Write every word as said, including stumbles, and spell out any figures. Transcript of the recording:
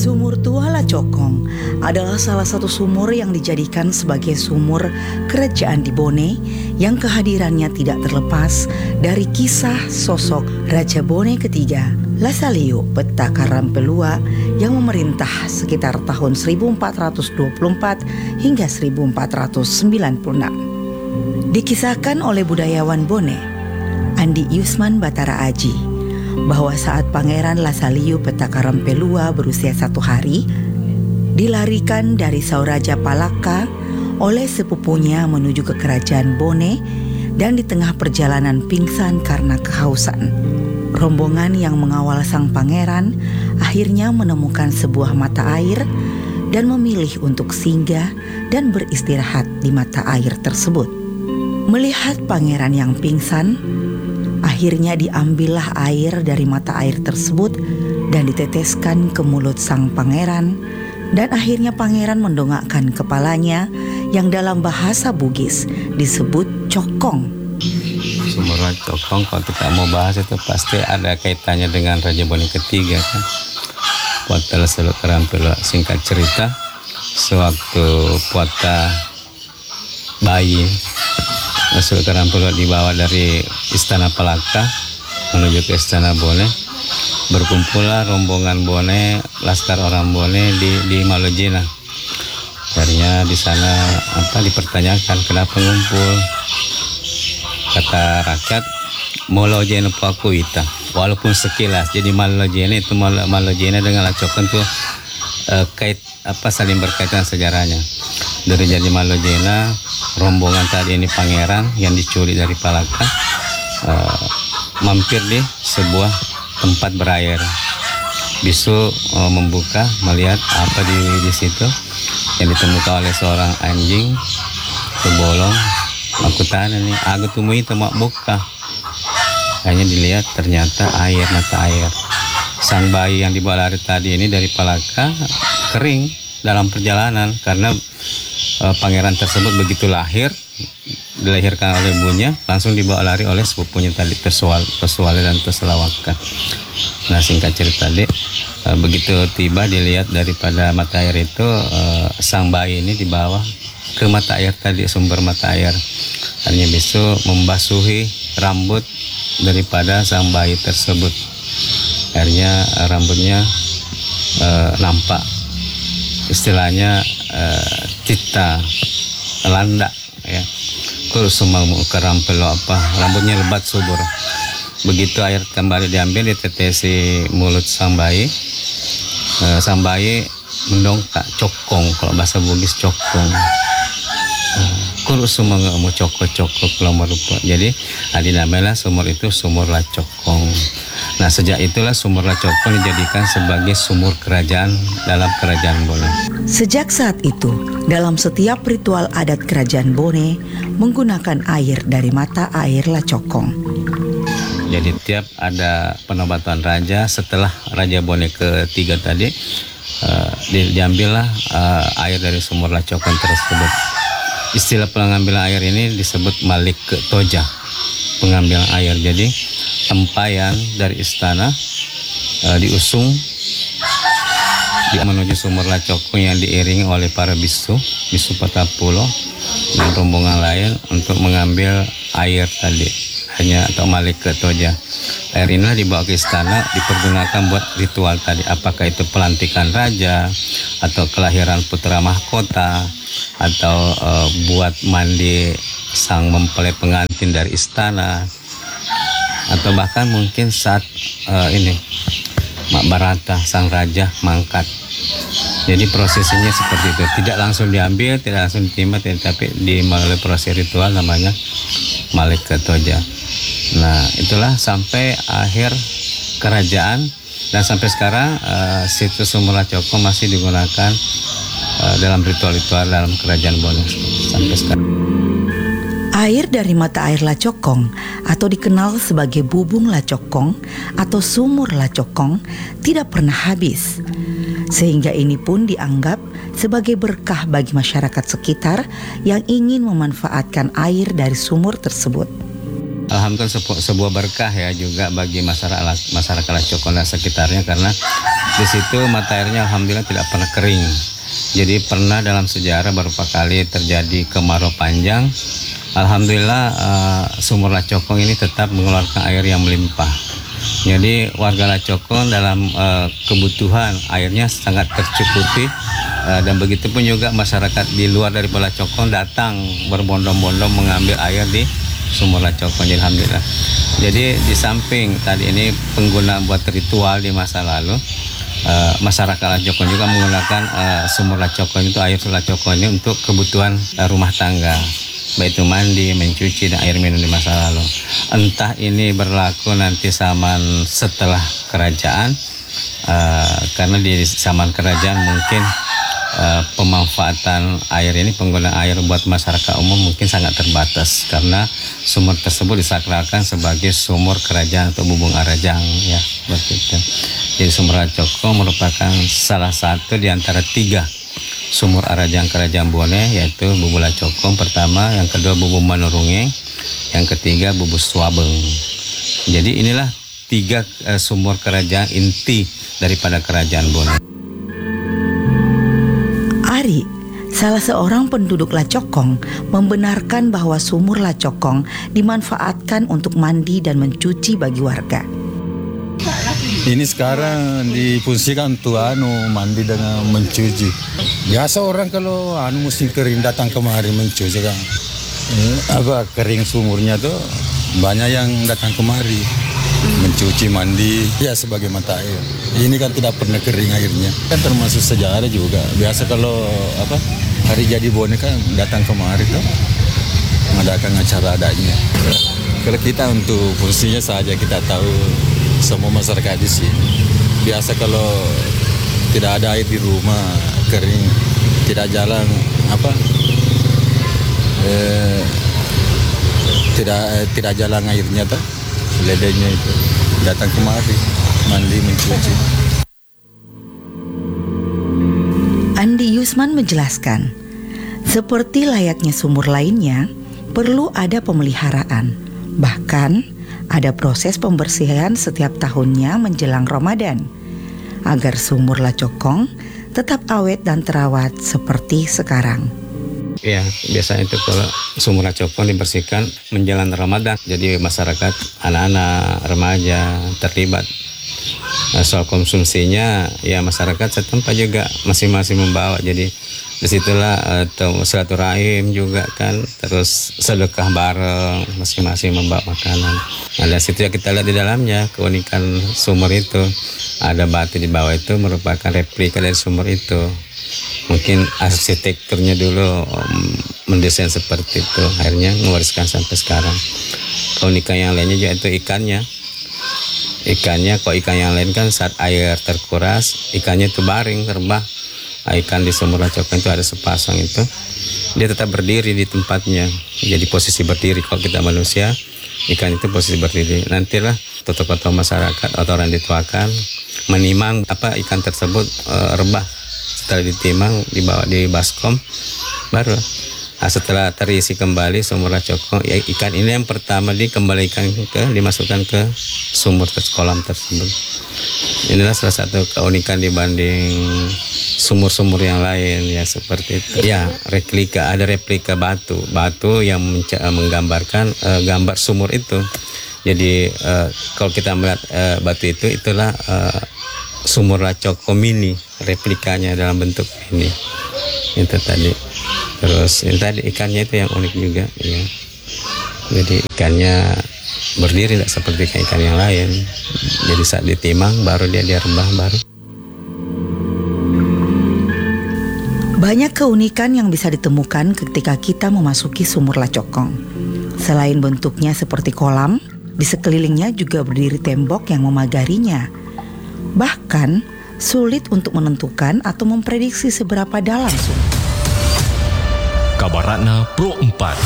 Sumur Tua Lacokong adalah salah satu sumur yang dijadikan sebagai sumur kerajaan di Bone yang kehadirannya tidak terlepas dari kisah sosok Raja Bone ketiga, Lasalio Petaka Rampelua yang memerintah sekitar tahun seribu empat ratus dua puluh empat hingga seribu empat ratus sembilan puluh enam. Dikisahkan oleh budayawan Bone, Andi Yusman Batara Aji, bahwa saat Pangeran Lasalio Petaka Rampelua berusia satu hari, dilarikan dari Sauraja Palaka oleh sepupunya menuju ke kerajaan Bone dan di tengah perjalanan pingsan karena kehausan. Rombongan yang mengawal sang pangeran akhirnya menemukan sebuah mata air dan memilih untuk singgah dan beristirahat di mata air tersebut. Melihat pangeran yang pingsan, akhirnya diambillah air dari mata air tersebut dan diteteskan ke mulut sang pangeran, dan akhirnya pangeran mendongakkan kepalanya yang dalam bahasa Bugis disebut cokong. Sumur Lacokong, kalau kita mau bahas itu pasti ada kaitannya dengan Raja Bone ketiga kan. Puata Lasalio Rampelua, singkat cerita, sewaktu Puata bayi Lasalio Rampelua dibawa dari Istana Palaka menuju ke Istana Bone, berkumpullah rombongan Bone, laskar orang Bone di di Malojena. Akhirnya di sana apa dipertanyakan kenapa ngumpul. Kata rakyat, Malojena Pakuita, walaupun sekilas. Jadi Malojena itu Malojena dengan Lacokong itu eh, kait apa saling berkaitan sejarahnya. Dari jadi Malojena, rombongan tadi ini pangeran yang dicuri dari Palaka uh, mampir di sebuah tempat berair. Bisu uh, membuka melihat apa di di situ yang ditemukan oleh seorang anjing terbolong. Aku tanya nih, aku temui temak buka. Hanya dilihat ternyata air, mata air. Sang bayi yang dibawa lari tadi ini dari Palaka kering dalam perjalanan karena pangeran tersebut begitu lahir, dilahirkan oleh ibunya, langsung dibawa lari oleh sepupunya tadi, Pesual, Pesuale dan Peselawaka. Nah, singkat cerita tadi, begitu tiba dilihat daripada mata air itu, sang bayi ini dibawa ke mata air tadi, sumber mata air. Hanya bisa membasuhi rambut daripada sang bayi tersebut. Akhirnya rambutnya eh, nampak, istilahnya uh, cita landa ya. Kurus semua ke Rampelua apa rambutnya lebat subur. Begitu air kembali diambil, ditetesi mulut sang bayi, uh, sang bayi mendongkak cokong, kalau bahasa Bugis cokong. Uh, kurus semua nggak mau cokok-cokok kalau merupa. Jadi adinamalah sumur itu Sumur Lacokong. Nah, sejak itulah Sumur Lacokong dijadikan sebagai sumur kerajaan dalam kerajaan Bone. Sejak saat itu, dalam setiap ritual adat kerajaan Bone menggunakan air dari mata air Lacokong. Jadi tiap ada penobatan raja setelah Raja Bone ketiga tadi, uh, diambillah uh, air dari Sumur Lacokong tersebut. Istilah pengambilan air ini disebut Malik ke Toja, pengambilan air. Jadi tempayan dari istana uh, diusung di menuju Sumur Lacokong yang diiringi oleh para bisu, bisu Patapulo dan rombongan lain untuk mengambil air tadi, hanya atau Malik ke Toja. Air inilah dibawa ke istana, dipergunakan buat ritual tadi, apakah itu pelantikan raja atau kelahiran putra mahkota atau uh, buat mandi sang mempelai pengantin dari istana, atau bahkan mungkin saat uh, ini Mak Barata sang raja mangkat. Jadi prosesnya seperti itu, tidak langsung diambil, tidak langsung diterima, tapi di melalui proses ritual namanya Malik ke Toja. Nah, itulah sampai akhir kerajaan, dan sampai sekarang uh, situs Sumur Lacokong masih digunakan uh, dalam ritual-ritual dalam kerajaan Bone sampai sekarang. Air dari mata air Lacokong atau dikenal sebagai bubung Lacokong atau sumur Lacokong tidak pernah habis. Sehingga ini pun dianggap sebagai berkah bagi masyarakat sekitar yang ingin memanfaatkan air dari sumur tersebut. alhamdulillah sebu- sebuah berkah ya juga bagi masyarakat masyarakat Lacokong dan sekitarnya, karena di situ mata airnya alhamdulillah tidak pernah kering. Jadi pernah dalam sejarah beberapa kali terjadi kemarau panjang, alhamdulillah uh, sumur Lacokong ini tetap mengeluarkan air yang melimpah. Jadi warga Lacokong dalam uh, kebutuhan airnya sangat tercukupi. Uh, dan begitu pun juga masyarakat di luar dari Lacokong datang berbondong-bondong mengambil air di sumur Lacokong. Jadi alhamdulillah. Jadi di samping tadi ini penggunaan buat ritual di masa lalu, uh, masyarakat Lacokong juga menggunakan uh, sumur Lacokong itu, air Lacokong ini untuk kebutuhan uh, rumah tangga, baik itu mandi, mencuci, dan air minum di masa lalu. Entah ini berlaku nanti zaman setelah kerajaan, uh, karena di zaman kerajaan mungkin Uh, pemanfaatan air ini, penggunaan air buat masyarakat umum mungkin sangat terbatas karena sumur tersebut disakralkan sebagai sumur kerajaan atau bubung arajang ya, begitu. Jadi sumur Lacokong merupakan salah satu di antara tiga sumur arajang kerajaan Bone, yaitu Bubung Lacokong pertama, yang kedua Bubung Manurungeng, yang ketiga Bubung Swabeng. Jadi inilah tiga uh, sumur kerajaan inti daripada kerajaan Bone. Ari, salah seorang penduduk Lacokong, membenarkan bahwa sumur Lacokong dimanfaatkan untuk mandi dan mencuci bagi warga. Ini sekarang difungsikan untuk anu mandi dengan mencuci. Biasa orang kalau anu musim kering datang kemari mencuci kan. Eh, apa kering sumurnya tuh banyak yang datang kemari mencuci, mandi, ya sebagai mata air. Ini kan tidak pernah kering airnya. Kan termasuk sejarah juga. Biasa kalau apa hari jadi Bone kan datang kemari tuh mengadakan acara adanya. Kalau kita untuk fungsinya saja kita tahu semua masyarakat di sini. Biasa kalau tidak ada air di rumah kering, tidak jalan apa eh, tidak eh, tidak jalan airnya tuh. Ledenya itu datang kemari mandi mencuci. Andi Yusman menjelaskan, seperti layaknya sumur lainnya, perlu ada pemeliharaan. Bahkan ada proses pembersihan setiap tahunnya menjelang Ramadan, agar sumur Lacokong tetap awet dan terawat seperti sekarang. Ya, biasanya itu kalau sumur Lacokong dibersihkan menjelang Ramadan. Jadi masyarakat, anak-anak, remaja terlibat. Nah, soal konsumsinya, ya masyarakat setempat juga masing-masing membawa. Jadi disitulah uh, silaturahim juga kan, terus sedekah bareng, masing-masing membawa makanan. Nah, dari situ ya kita lihat di dalamnya keunikan sumur itu. Ada batu di bawah itu merupakan replika dari sumur itu. Mungkin arsitekturnya dulu um, mendesain seperti itu, akhirnya mewariskan sampai sekarang. Keunikan yang lainnya juga itu ikannya. Ikannya, kok ikan yang lain kan saat air terkuras, ikannya itu baring, terbang. Ikan di sumur Lacokong itu ada sepasang itu, dia tetap berdiri di tempatnya. Jadi posisi berdiri. Kalau kita manusia, ikan itu posisi berdiri. Nantilah tokoh-tokoh masyarakat atau orang dituakan menimang apa ikan tersebut e, rebah. Setelah ditimang, dibawa di baskom, baru nah, setelah terisi kembali sumur Lacokong, ya, ikan ini yang pertama dikembalikan ke, dimasukkan ke sumur ke kolam tersebut. Inilah salah satu keunikan dibanding sumur-sumur yang lain ya, seperti itu. Ya, replika, ada replika batu, batu yang menca- menggambarkan uh, gambar sumur itu. Jadi uh, kalau kita melihat uh, batu itu, itulah uh, sumur Lacokong mini, replikanya dalam bentuk ini. Itu tadi. Terus ini tadi ikannya itu yang unik juga ya. Jadi ikannya berdiri tidak seperti ikan yang lain. Jadi saat ditimang baru dia dia rebah baru. Banyak keunikan yang bisa ditemukan ketika kita memasuki sumur Lacokong. Selain bentuknya seperti kolam, di sekelilingnya juga berdiri tembok yang memagarinya. Bahkan sulit untuk menentukan atau memprediksi seberapa dalam sumur. Kabaratna Pro empat.